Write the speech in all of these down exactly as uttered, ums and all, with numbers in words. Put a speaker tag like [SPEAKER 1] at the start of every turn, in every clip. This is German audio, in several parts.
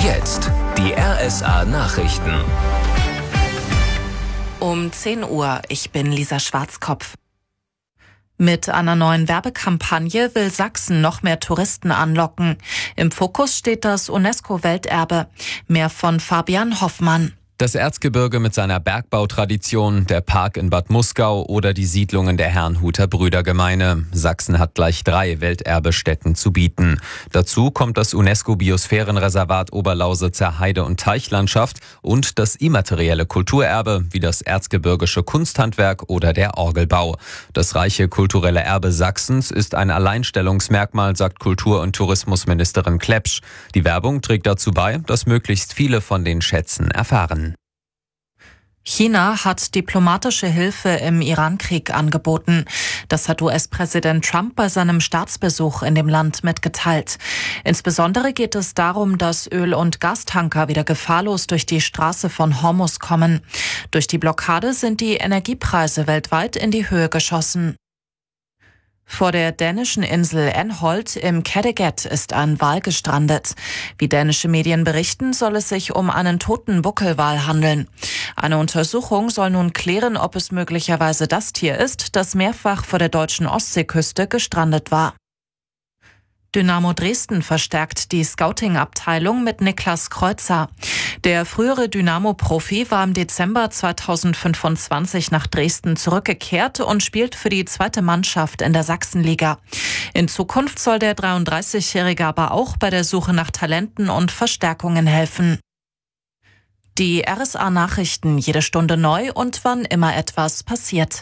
[SPEAKER 1] Jetzt die R S A-Nachrichten.
[SPEAKER 2] Um zehn Uhr, ich bin Lisa Schwarzkopf. Mit einer neuen Werbekampagne will Sachsen noch mehr Touristen anlocken. Im Fokus steht das UNESCO-Welterbe. Mehr von Fabian Hoffmann.
[SPEAKER 3] Das Erzgebirge mit seiner Bergbautradition, der Park in Bad Muskau oder die Siedlungen der Herrnhuter Brüdergemeine. Sachsen hat gleich drei Welterbestätten zu bieten. Dazu kommt das UNESCO-Biosphärenreservat Oberlausitzer Heide- und Teichlandschaft und das immaterielle Kulturerbe wie das erzgebirgische Kunsthandwerk oder der Orgelbau. Das reiche kulturelle Erbe Sachsens ist ein Alleinstellungsmerkmal, sagt Kultur- und Tourismusministerin Klepsch. Die Werbung trägt dazu bei, dass möglichst viele von den Schätzen erfahren.
[SPEAKER 2] China hat diplomatische Hilfe im Iran-Krieg angeboten. Das hat U S-Präsident Trump bei seinem Staatsbesuch in dem Land mitgeteilt. Insbesondere geht es darum, dass Öl- und Gastanker wieder gefahrlos durch die Straße von Hormuz kommen. Durch die Blockade sind die Energiepreise weltweit in die Höhe geschossen. Vor der dänischen Insel Anholt im Kattegat ist ein Wal gestrandet. Wie dänische Medien berichten, soll es sich um einen toten Buckelwal handeln. Eine Untersuchung soll nun klären, ob es möglicherweise das Tier ist, das mehrfach vor der deutschen Ostseeküste gestrandet war. Dynamo Dresden verstärkt die Scouting-Abteilung mit Niklas Kreuzer. Der frühere Dynamo-Profi war im Dezember zweitausendfünfundzwanzig nach Dresden zurückgekehrt und spielt für die zweite Mannschaft in der Sachsenliga. In Zukunft soll der dreiunddreißigjährige aber auch bei der Suche nach Talenten und Verstärkungen helfen. Die R S A-Nachrichten jede Stunde neu und wann immer etwas passiert.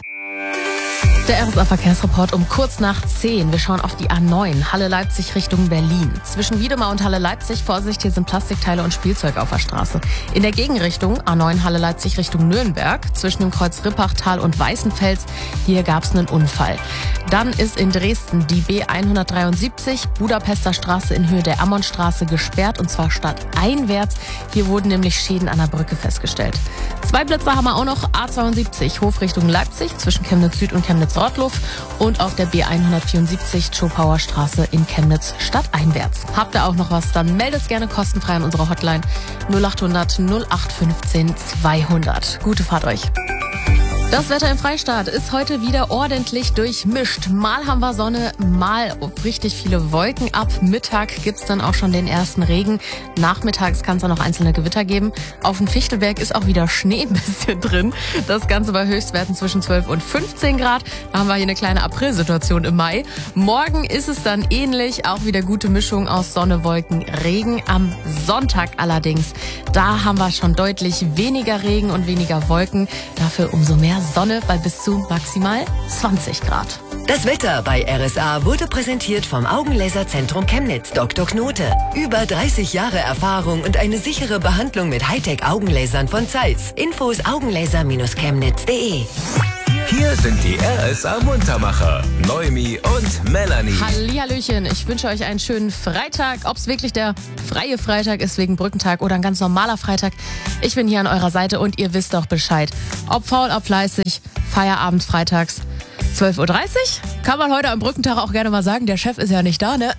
[SPEAKER 4] Der R S A-Verkehrsreport um kurz nach zehn. Wir schauen auf die A neun, Halle-Leipzig Richtung Berlin. Zwischen Wiedemar und Halle-Leipzig, Vorsicht, hier sind Plastikteile und Spielzeug auf der Straße. In der Gegenrichtung, A neun Halle-Leipzig Richtung Nürnberg, zwischen dem Kreuz Rippachtal und Weißenfels, hier gab es einen Unfall. Dann ist in Dresden die B hundertdreiundsiebzig, Budapester Straße in Höhe der Ammonstraße gesperrt, und zwar stadteinwärts. Hier wurden nämlich Schäden an der Brücke festgestellt. Zwei Blitzer haben wir auch noch, A zweiundsiebzig, Hof Richtung Leipzig, zwischen Chemnitz Süd und Chemnitz Rottluff, und auf der B hundertvierundsiebzig Zschopauer Straße in Chemnitz stadteinwärts. Habt ihr auch noch was, dann meldet gerne kostenfrei an unserer Hotline null achthundert null acht fünfzehn zweihundert. Gute Fahrt euch. Das Wetter im Freistaat ist heute wieder ordentlich durchmischt. Mal haben wir Sonne, mal richtig viele Wolken. Ab Mittag gibt's dann auch schon den ersten Regen. Nachmittags kann es dann noch einzelne Gewitter geben. Auf dem Fichtelberg ist auch wieder Schnee ein bisschen drin. Das Ganze bei Höchstwerten zwischen zwölf und fünfzehn Grad. Da haben wir hier eine kleine Aprilsituation im Mai. Morgen ist es dann ähnlich. Auch wieder gute Mischung aus Sonne, Wolken, Regen. Am Sonntag allerdings, da haben wir schon deutlich weniger Regen und weniger Wolken. Dafür umso mehr Sonne bei bis zu maximal zwanzig Grad.
[SPEAKER 5] Das Wetter bei R S A wurde präsentiert vom Augenlaserzentrum Chemnitz, Doktor Knote. Über dreißig Jahre Erfahrung und eine sichere Behandlung mit Hightech-Augenlasern von Zeiss. Infos augenlaser Bindestrich chemnitz punkt de.
[SPEAKER 1] Hier sind die R S A-Muntermacher, Noemi und Melanie.
[SPEAKER 4] Hallihallöchen, ich wünsche euch einen schönen Freitag. Ob es wirklich der freie Freitag ist wegen Brückentag oder ein ganz normaler Freitag. Ich bin hier an eurer Seite und ihr wisst doch Bescheid. Ob faul, ob fleißig, Feierabend freitags. zwölf Uhr dreißig kann man heute am Brückentag auch gerne mal sagen. Der Chef ist ja nicht da, ne?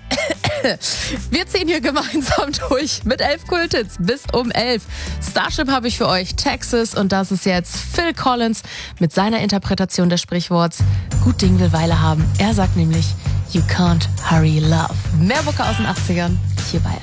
[SPEAKER 4] Wir ziehen hier gemeinsam durch mit elf Kulthits bis um elf. Starship habe ich für euch, Texas, und das ist jetzt Phil Collins mit seiner Interpretation des Sprichworts Gut Ding will Weile haben. Er sagt nämlich You can't hurry love. Mehr Mucke aus den achtzigern hier bei